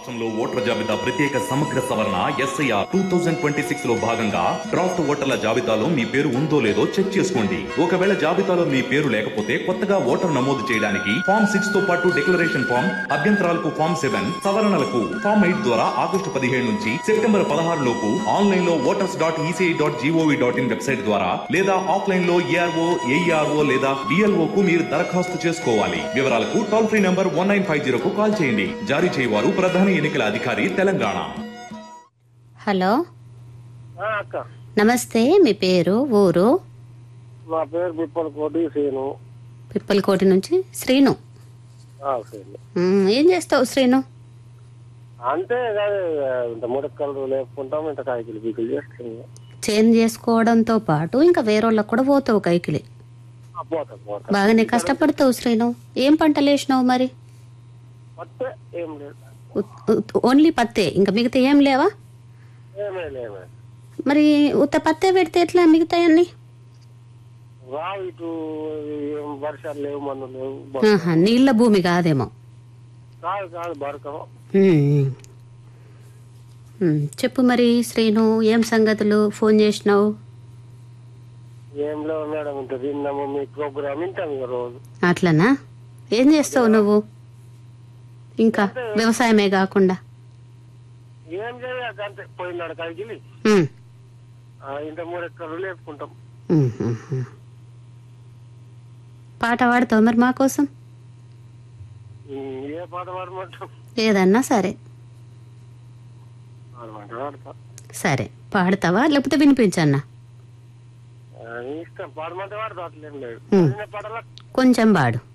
రాష్ట్రంలో ఓటర్ల జాబితా ప్రత్యేక సమగ్ర సవరణ SIR 2026 లో భాగంగా డ్రాఫ్ట్ ఓటర్ల జాబితాలో మీ పేరు ఉందో లేదో చెక్ చేసుకోండి. ఒకవేళ జాబితాలో మీ పేరు లేకపోతే కొత్తగా ఓటర్ నమోదు చేయడానికి ఫామ్ 6 తో పాటు డిక్లరేషన్ ఫామ్, అభ్యంతరాలకు ఫామ్ 7, సవరణలకు ఫామ్ 8 ద్వారా ఆగస్టు 17 నుంచి సెప్టెంబర్ 16 లోపు ఆన్లైన్ లో voters.eci.gov.in వెబ్సైట్ ద్వారా లేదా ఆఫ్లైన్ లో ARO, AERO లేదా DLO కు మీరు దరఖాస్తు చేసుకోవాలి. వివరాలకు టోల్ ఫ్రీ నంబర్ 1950 కు కాల్ చేయండి. జారీ చేయవారు ప్రధాన ఎన్నికల అధికారి తెలంగాణ. హలో అక్క, నమస్తే, మీ పేరు, ఊరు? నా పేరు పిప్పలకోటి శ్రీను. పిప్పలకోటి నుంచి శ్రీను. శ్రీను ఏం చేస్తావు శ్రీను? అంతే కాదు, ఇంత ముడక్కలు లేపుకుంటాం, ఇంత కాయకులు పీకులు చేస్తాం. చేంజ్ చేసుకోవడంతో పాటు ఇంకా వేరేళ్ళకు కూడా పోతావు కైకిలి. పోతా బాగానే కష్టపడతావు శ్రీను. ఏం పంటలు వేసినావు మరి? పత్తే ఏం లేదు, ఓన్లీ పత్తే, ఇంకా మిగతా ఏం లేవా? ఏమే మరి ఉత్త పత్తే పెడితే ఎట్లా మిగతాయన్ని? రావు, ఇటు వర్షాలు లేవు, మన్ను లేవు. నీళ్ళ భూమి కాదేమో. కాదు బరకం. చెప్పు మరి శ్రీను, ఏం సంగతులు? ఫోన్ చేసినావు? ఏం లేవు మేడం, ఇంత తిన్నాము, మీ ప్రోగ్రామ్ వింటాం ఇక రోజు. అట్లనా? ఏం చేస్తావు నువ్వు ఇంకా వ్యవసాయమే కాకుండా? ఏం చేయాలి అంతే, పోయినాడు కాయకిలి ఇంత ముడక్కలు లేపుకుంటాం. పాట పాడతావు మరి మా కోసం? ఏ పాట పాడమంటాం? ఏదన్నా సరే. పాడతా. సరే, పాడతావా లేకపోతే వినిపించన్నా? ఇష్టం, పాడమంటే పాడతా, అట్లేం లేదు. పాటలా కొంచెం పాడు.